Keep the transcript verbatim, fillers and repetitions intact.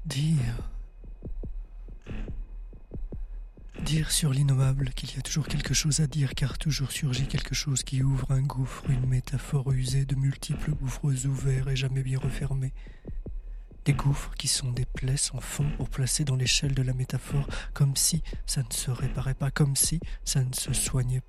Dire. Dire sur l'innommable qu'il y a toujours quelque chose à dire, car toujours surgit quelque chose qui ouvre un gouffre, une métaphore usée de multiples gouffres ouverts et jamais bien refermés. Des gouffres qui sont des plaies sans fond pour placer dans l'échelle de la métaphore, comme si ça ne se réparait pas, comme si ça ne se soignait